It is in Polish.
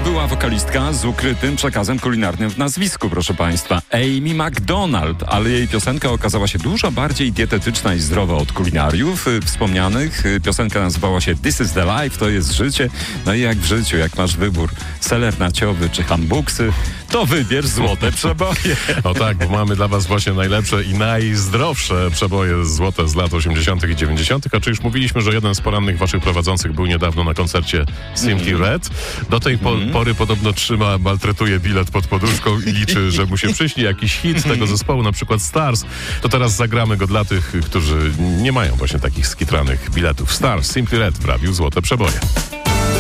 była wokalistka z ukrytym przekazem kulinarnym w nazwisku, proszę Państwa. Amy Macdonald, ale jej piosenka okazała się dużo bardziej dietetyczna i zdrowa od kulinariów wspomnianych. Piosenka nazywała się This is the Life, to jest życie. No i jak w życiu, jak masz wybór seler naciowy czy hambuksy, to wybierz złote przeboje. O tak, bo mamy dla was właśnie najlepsze i najzdrowsze przeboje złote z lat 80. i 90. A czy już mówiliśmy, że jeden z porannych waszych prowadzących był niedawno na koncercie Simply Red. Do tej pory podobno maltretuje bilet pod poduszką i liczy, że mu się przyśni jakiś hit tego zespołu, na przykład Stars. To teraz zagramy go dla tych, którzy nie mają właśnie takich skitranych biletów. Stars, Simply Red w radiu Złote Przeboje.